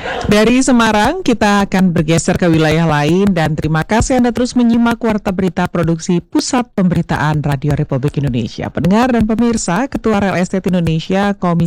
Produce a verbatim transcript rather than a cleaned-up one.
Dari Semarang, kita akan bergeser ke wilayah lain dan terima kasih Anda terus menyimak Warta Berita Produksi Pusat Pemberitaan Radio Republik Indonesia. Pendengar dan pemirsa, Ketua Real Estate Indonesia, Komisi